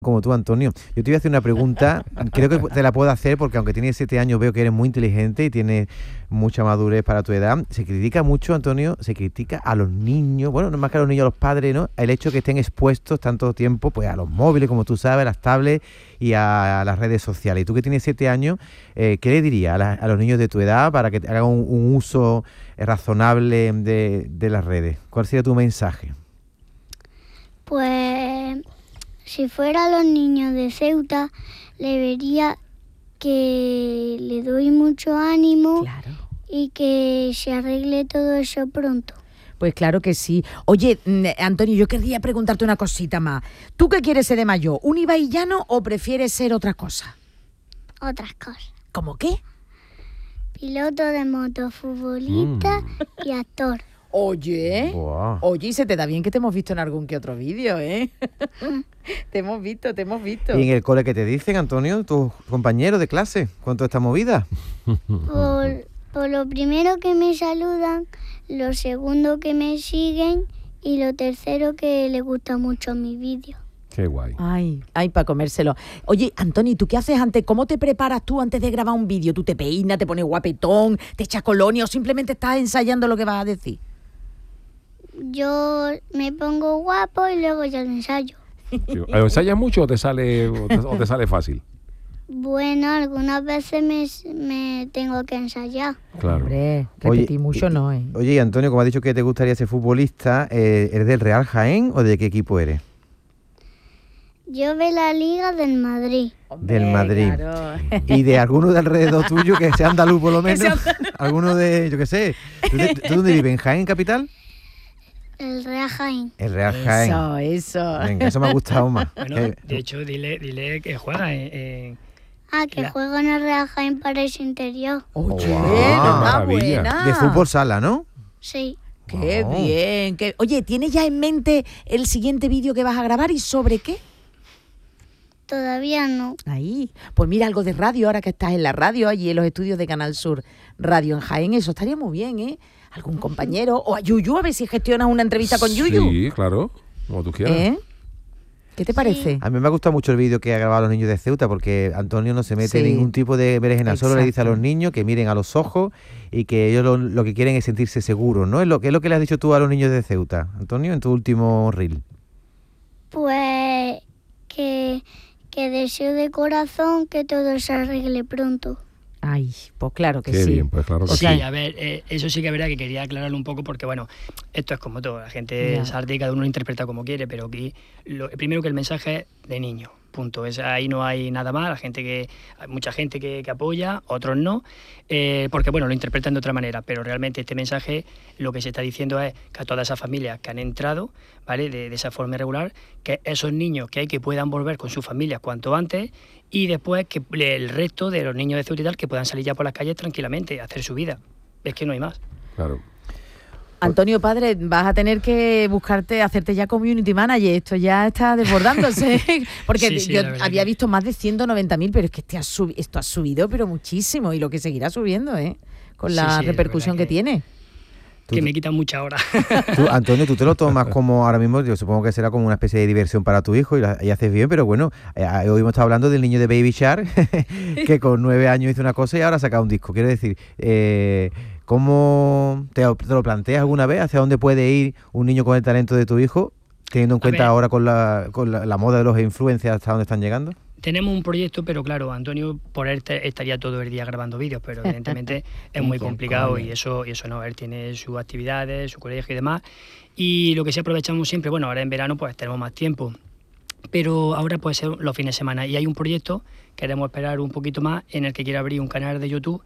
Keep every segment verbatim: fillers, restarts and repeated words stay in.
como tú, Antonio. Yo te voy a hacer una pregunta, creo que te la puedo hacer porque aunque tienes siete años veo que eres muy inteligente y tienes mucha madurez para tu edad. Se critica mucho, Antonio, se critica a los niños, bueno, no más que a los niños, a los padres, ¿no? El hecho de que estén expuestos tanto tiempo pues a los móviles, como tú sabes, a las tablets y a, a las redes sociales. Y tú que tienes siete años, eh, ¿qué le dirías a, la, a los niños de tu edad para que hagan un, un uso razonable de, de las redes? ¿Cuál sería tu mensaje? Pues si fuera los niños de Ceuta, le vería que le doy mucho ánimo, Claro. y que se arregle todo eso pronto. Pues claro que sí. Oye, Antonio, yo querría preguntarte una cosita más. ¿Tú qué quieres ser de mayor? ¿Un Ibai Llano o prefieres ser otra cosa? Otras cosas. ¿Cómo qué? Piloto de moto, futbolista mm. y actor. Oye, Wow. oye, y se te da bien que te hemos visto en algún que otro vídeo, ¿eh? Te hemos visto, te hemos visto. ¿Y en el cole qué te dicen, Antonio, tus compañeros de clase, con toda esta movida? Por, por lo primero que me saludan, lo segundo que me siguen y lo tercero que les gusta mucho mi vídeo. Qué guay. Ay, ay, para comérselo. Oye, Antonio, ¿tú qué haces antes? ¿Cómo te preparas tú antes de grabar un vídeo? ¿Tú te peinas, te pones guapetón, te echas colonia o simplemente estás ensayando lo que vas a decir? Yo me pongo guapo y luego ya lo ensayo. ¿Lo ensayas mucho o te sale, o te, o te sale fácil? Bueno, algunas veces me, me tengo que ensayar. Claro. Hombre, repetir Oye, mucho y, no, ¿eh? Oye, y Antonio, como has dicho que te gustaría ser futbolista, eh, ¿eres del Real Jaén o de qué equipo eres? Yo de la Liga del Madrid. Hombre, Del Madrid. Claro. Y de alguno de alrededor tuyo, que sea andaluz por lo menos. Alguno de, yo qué sé. ¿Tú, de, ¿tú dónde vives? ¿En Jaén, capital? El Real Jaén. El Real Jaén. Eso, eso. Venga, eso me ha gustado más. Bueno, Eh, de hecho, dile, dile que juega en... en- Ah, que La- juego en el Real Jaén para ese interior. Oye, Wow. enhorabuena. de fútbol sala, ¿no? Sí. Qué Wow. bien. Qué... Oye, ¿tienes ya en mente el siguiente vídeo que vas a grabar y sobre qué? Todavía no. Ahí. Pues mira, algo de radio, ahora que estás en la radio, allí en los estudios de Canal Sur Radio en Jaén, eso estaría muy bien, ¿eh? Algún compañero, o a Yuyu, a ver si gestionas una entrevista con Yuyu. Sí, claro, como tú quieras. ¿Eh? ¿Qué te parece? A mí me ha gustado mucho el vídeo que ha grabado los niños de Ceuta porque Antonio no se mete Sí. en ningún tipo de berenjena, solo le dice a Exacto. los niños que miren a los ojos y que ellos lo, lo que quieren es sentirse seguros, ¿no? Es lo, ¿qué es lo que le has dicho tú a los niños de Ceuta, Antonio, en tu último reel? Pues que, que deseo de corazón que todo se arregle pronto. Ay, pues claro que Qué sí. bien, pues claro que O Sí, sea, a ver, eh, eso sí que es verdad que quería aclararlo un poco porque, bueno, esto es como todo, la gente Ya. es arte y cada uno lo interpreta como quiere, pero aquí, lo, primero que el mensaje es de niño, punto. Es, ahí no hay nada más, la gente que, hay mucha gente que, que apoya, otros no, eh, porque, bueno, lo interpretan de otra manera, pero realmente este mensaje lo que se está diciendo es que a todas esas familias que han entrado, ¿vale?, de, de esa forma irregular, que esos niños que hay que puedan volver con sus familias cuanto antes y después que el resto de los niños de Ceuta y tal que puedan salir ya por las calles tranquilamente, a hacer su vida. Es que no hay más. Claro. Antonio, padre, vas a tener que buscarte, hacerte ya community manager. Esto ya está desbordándose. Porque Sí, sí, yo la verdad había que- visto más de ciento noventa mil, pero es que este ha subi- esto ha subido, pero muchísimo. Y lo que seguirá subiendo, ¿eh? Con Sí, la sí, es repercusión verdad que tiene. Tú- Que me quitan mucha hora. Tú, Antonio, tú te lo tomas como ahora mismo, yo supongo que será como una especie de diversión para tu hijo y, la- y haces bien, pero bueno, eh, hoy hemos estado hablando del niño de Baby Shark, que con nueve años hizo una cosa y ahora ha sacado un disco. Quiero decir, eh, ¿cómo te, te lo planteas alguna vez? ¿Hacia dónde puede ir un niño con el talento de tu hijo, teniendo en A cuenta ver. ahora con, la, con la, la moda de los influencers hasta dónde están llegando? Tenemos un proyecto, pero claro, Antonio por él te- estaría todo el día grabando vídeos, pero evidentemente es muy Qué complicado cole. y eso, y eso no, él tiene sus actividades, su colegio y demás. Y lo que sí aprovechamos siempre, bueno, ahora en verano pues tenemos más tiempo, pero ahora puede ser los fines de semana y hay un proyecto, queremos esperar un poquito más, en el que quiere abrir un canal de YouTube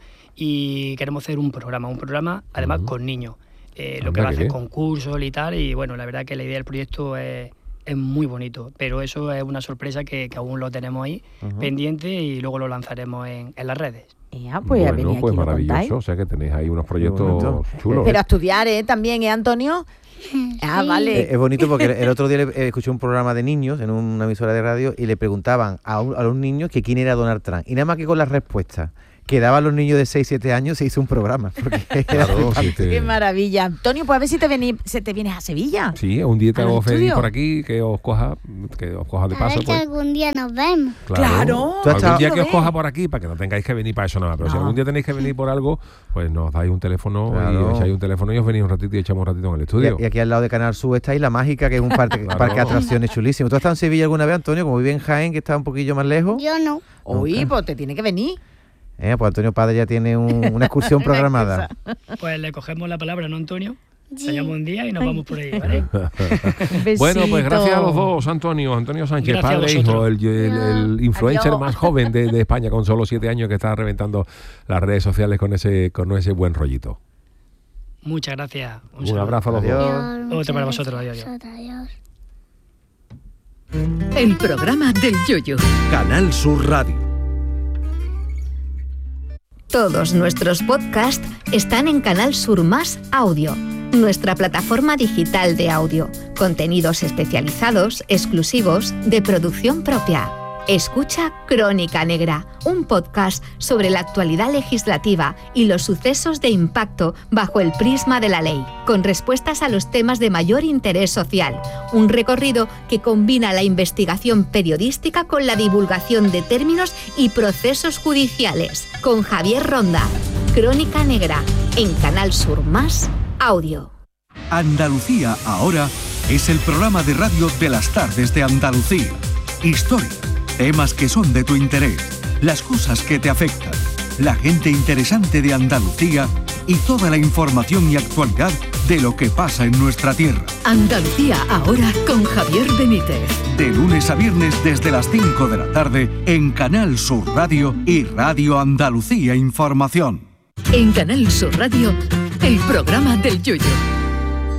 y queremos hacer un programa, un programa además Ujú. con niños, eh, lo Anda, que va a qué hacer bien. concursos y tal, y bueno, la verdad que la idea del proyecto es, es muy bonito, pero eso es una sorpresa que, que aún lo tenemos ahí Ujú. pendiente y luego lo lanzaremos en, en las redes. Ya, pues a venir bueno, aquí pues lo maravilloso. contáis. O sea que tenéis ahí unos bonito. proyectos chulos. Pero a estudiar, ¿eh? También, ¿eh, Antonio? Ah, Sí. vale. Eh, es bonito porque el, el otro día le, eh, escuché un programa de niños en una emisora de radio y le preguntaban a, un- a los niños que quién era Donald Trump. Y nada más que con las respuestas quedaban los niños de seis siete años, se hizo un programa. Porque Claro, sí, te- Qué maravilla. Antonio, pues a ver si te, vení, se te vienes a Sevilla. Sí, un día te ¿Al hago venir estudio? por aquí, que os coja, que os coja de A paso. ver que Pues. algún día nos vemos. Claro. Tú has Algún estado- día que os Ve. coja por aquí, para que no tengáis que venir para eso nada más. Pero si No. algún día tenéis que venir por algo, pues nos dais un teléfono y Claro. os echáis un teléfono y os venís un ratito y echamos un ratito en el Y, estudio. y aquí al lado de Canal Sur está Isla Mágica, que es un parque, Claro. parque de atracciones chulísimo. ¿Tú has estado en Sevilla alguna vez, Antonio? Como vive en Jaén, que está un poquillo más lejos. Yo no. Uy, Nunca. pues te tiene que venir. Eh, pues Antonio Padre ya tiene un- una excursión programada. Pues le cogemos la palabra, ¿no, Antonio? Sí. Ensayamos un día y nos vamos por ahí, ¿vale? Un Bueno, pues besito. gracias a los dos, Antonio, Antonio Sánchez, Gracias a padre e hijo, vosotros. el, el- el influencer Adiós. más joven de, de España con solo siete años que está reventando las redes sociales con ese, con ese buen rollito. Muchas gracias. Un saludo. abrazo a los Adiós. dos. Adiós, Otro muchas para vosotros, gracias adiós, a vosotros, adiós. El programa del Yoyo. Canal Sur Radio. Todos nuestros podcasts están en Canal Sur Más Audio, nuestra plataforma digital de audio, contenidos especializados, exclusivos, de producción propia. Escucha Crónica Negra, un podcast sobre la actualidad legislativa y los sucesos de impacto bajo el prisma de la ley, con respuestas a los temas de mayor interés social. Un recorrido que combina la investigación periodística con la divulgación de términos y procesos judiciales. Con Javier Ronda. Crónica Negra, en Canal Sur Más Audio. Andalucía ahora es el programa de radio de las tardes de Andalucía. Historia, temas que son de tu interés, las cosas que te afectan, la gente interesante de Andalucía y toda la información y actualidad de lo que pasa en nuestra tierra. Andalucía ahora con Javier Benítez. De lunes a viernes desde las cinco de la tarde en Canal Sur Radio y Radio Andalucía Información. En Canal Sur Radio, el programa del Yoyo.